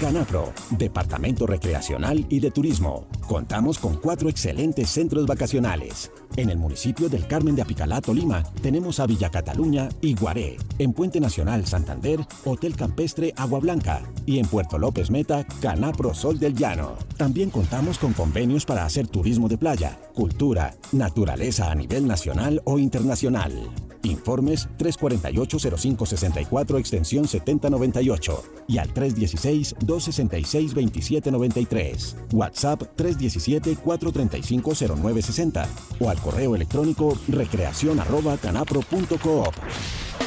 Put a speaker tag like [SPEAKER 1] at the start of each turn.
[SPEAKER 1] Canapro, Departamento Recreacional y de Turismo. Contamos con 4 excelentes centros vacacionales. En el municipio del Carmen de Apicalá, Tolima, tenemos a Villa Cataluña y Guaré. En Puente Nacional Santander, Hotel Campestre Agua Blanca. Y en Puerto López Meta, Canapro Sol del Llano. También contamos con convenios para hacer turismo de playa, cultura, naturaleza a nivel nacional o internacional. Informes 348-0564 extensión 7098 y al 316-266-2793. WhatsApp 317-435-0960 o al correo electrónico recreacion@canapro.coop.